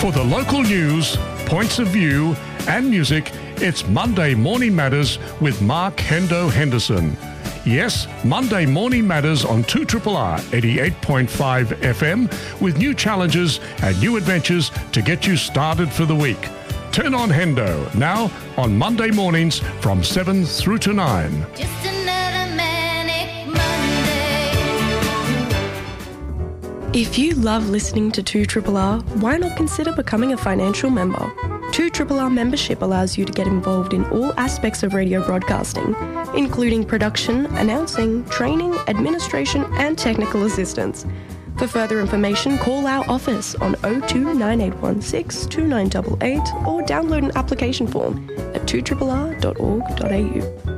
For the local news, points of view and music, it's Monday Morning Matters with Mark Hendo Henderson. Yes, Monday Morning Matters on 2RRR 88.5 FM with new challenges and new adventures to get you started for the week. Turn on Hendo now on Monday mornings from 7 through to 9. Just another manic Monday. If you love listening to 2RRR, why not consider becoming a financial member? 2RRR membership allows you to get involved in all aspects of radio broadcasting, including production, announcing, training, administration and technical assistance. For further information, call our office on 02 9816 2988 or download an application form at 2RRR.org.au.